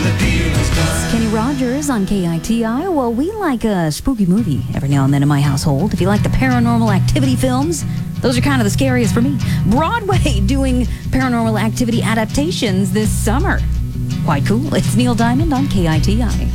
Kenny Rogers on KITI. Well, we like a spooky movie every now and then in my household. If you like the Paranormal Activity films, those are kind of the scariest for me. Broadway doing Paranormal Activity adaptations this summer. Quite cool. It's Neil Diamond on KITI.